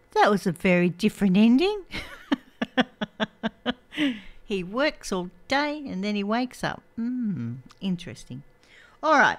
That was a very different ending. He works all day and then he wakes up. Interesting. All right.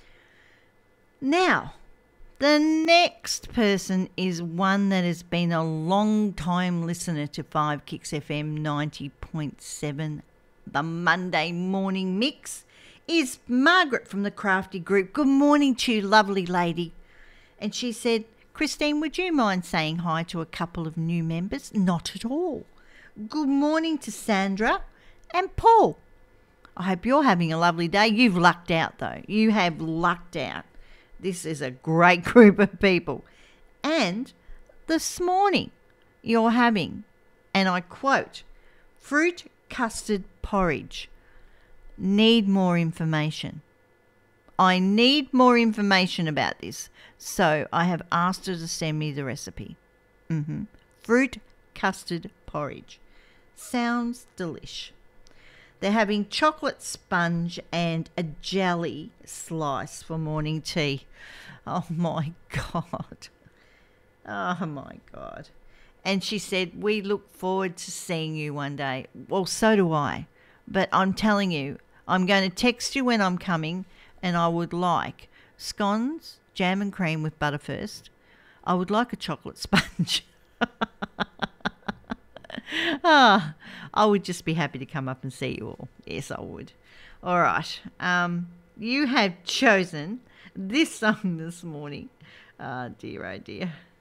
Now, the next person is one that has been a long time listener to 5 Kicks FM 90.7. The Monday morning mix is Margaret from the Crafty Group. Good morning to you, lovely lady. And she said, Christine, would you mind saying hi to a couple of new members? Not at all. Good morning to Sandra and Paul. I hope you're having a lovely day. You've lucked out, though. You have lucked out. This is a great group of people. And this morning you're having, and I quote, fruit custard porridge. Need more information. I need more information about this. So I have asked her to send me the recipe. Fruit custard porridge. Sounds delish. They're having chocolate sponge and a jelly slice for morning tea. Oh, my God. Oh, my God. And she said, we look forward to seeing you one day. Well, so do I. But I'm telling you, I'm going to text you when I'm coming, and I would like scones, jam and cream with butter first. I would like a chocolate sponge. I would just be happy to come up and see you all. Yes, I would. All right. You have chosen this song this morning. Oh, dear, oh, dear.